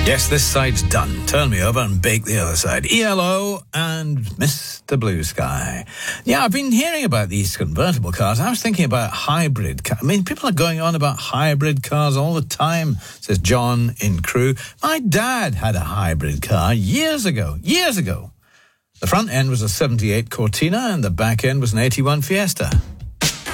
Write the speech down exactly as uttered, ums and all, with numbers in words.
Yes, this side's done. Turn me over and bake the other side. E L O and Mister Blue Sky. Yeah, I've been hearing about these convertible cars. I was thinking about hybrid cars. I mean, people are going on about hybrid cars all the time, says John in Crewe. My dad had a hybrid car years ago. Years ago. The front end was a seventy-eight Cortina and the back end was an eighty-one Fiesta.